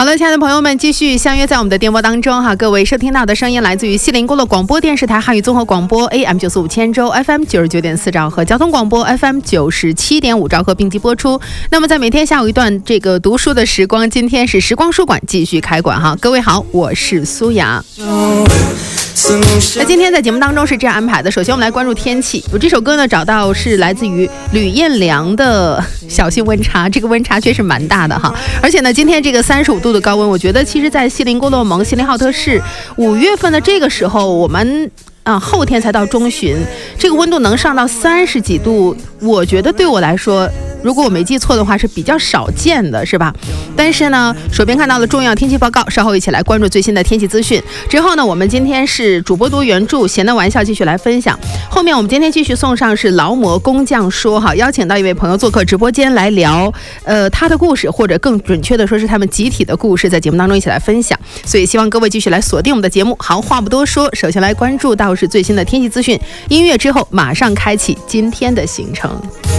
好了，亲爱的朋友们，继续相约在我们的电波当中哈。各位收听到的声音来自于西宁公路广播电视台汉语综合广播 AM945千州 FM 99.4兆赫，交通广播 FM 97.5兆赫并机播出。那么在每天下午一段这个读书的时光，今天是时光书馆继续开馆哈。各位好，我是苏雅。那今天在节目当中是这样安排的，首先我们来关注天气。我这首歌呢找到是来自于吕彦良的小心温差，这个温差确实蛮大的哈。而且呢，今天这个35度的高温，我觉得其实在锡林郭勒盟、锡林浩特市5月份的这个时候，我们后天才到中旬，这个温度能上到30几度，我觉得对我来说，如果我没记错的话是比较少见的，是吧？但是呢，手边看到了重要天气报告，稍后一起来关注最新的天气资讯。之后呢，我们今天是主播读原著，闲的玩笑继续来分享。后面我们今天继续送上是劳模工匠说哈，邀请到一位朋友做客直播间来聊他的故事，或者更准确的说是他们集体的故事，在节目当中一起来分享。所以希望各位继续来锁定我们的节目。好，话不多说，首先来关注到是最新的天气资讯，音乐之后马上开启今天的行程。